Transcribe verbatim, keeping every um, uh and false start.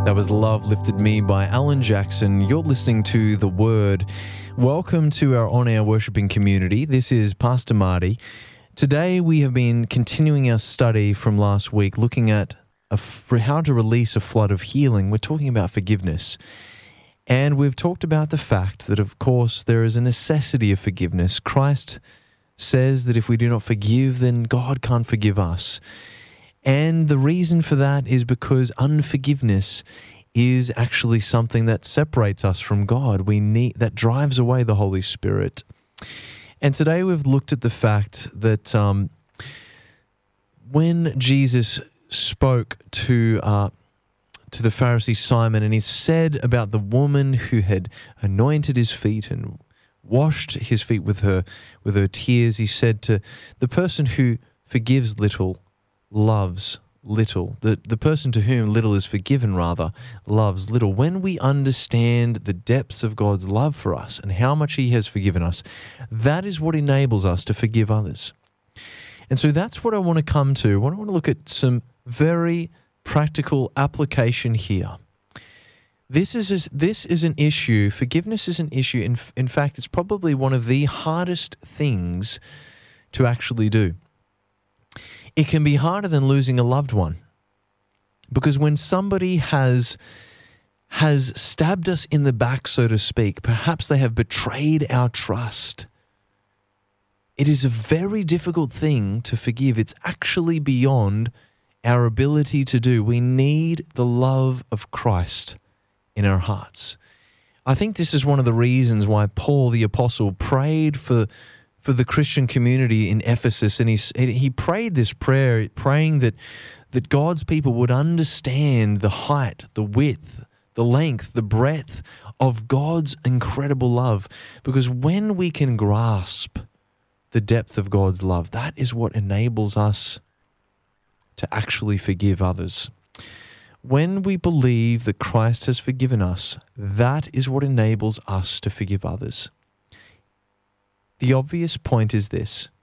That was Love Lifted Me by Alan Jackson. You're listening to The Word. Welcome to our on-air worshiping community. This is Pastor Marty. Today we have been continuing our study from last week, looking at a f- how to release a flood of healing. We're talking about forgiveness. And we've talked about the fact that, of course, there is a necessity of forgiveness. Christ says that if we do not forgive, then God can't forgive us. And the reason for that is because unforgiveness is actually something that separates us from God. We need that drives away the Holy Spirit. And today we've looked at the fact that um, when Jesus spoke to uh, to the Pharisee Simon, and he said about the woman who had anointed his feet and washed his feet with her with her tears, he said to the person who forgives little loves little. The, the person to whom little is forgiven, rather, loves little. When we understand the depths of God's love for us and how much he has forgiven us, that is what enables us to forgive others. And so that's what I want to come to. I want to look at some very practical application here. This is, a, this is an issue, forgiveness is an issue. In, in fact, it's probably one of the hardest things to actually do. It can be harder than losing a loved one, because when somebody has has stabbed us in the back, so to speak, perhaps they have betrayed our trust, it is a very difficult thing to forgive. It's actually beyond our ability to do. We need the love of Christ in our hearts. I think this is one of the reasons why Paul the Apostle prayed for for the Christian community in Ephesus, and he he prayed this prayer, praying that that God's people would understand the height, the width, the length, the breadth of God's incredible love. Because when we can grasp the depth of God's love, that is what enables us to actually forgive others. When we believe that Christ has forgiven us, that is what enables us to forgive others. The obvious point is this: